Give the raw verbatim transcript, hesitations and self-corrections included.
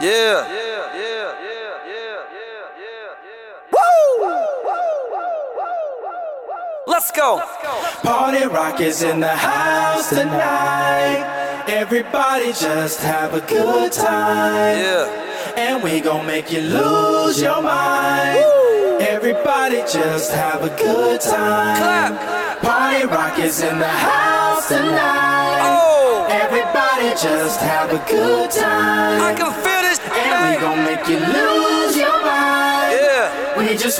Yeah. Yeah, yeah, yeah, yeah, yeah, yeah. Woo! Let's go. Party Rock is in the house tonight. Everybody just have a good time. Yeah. And we gon' make you lose your mind. Woo! Everybody just have a good time. Clap. Party Rock is in the house tonight. Oh. Everybody just have a good time. I can feel this. And we gon' make you lose your mind. Yeah. We just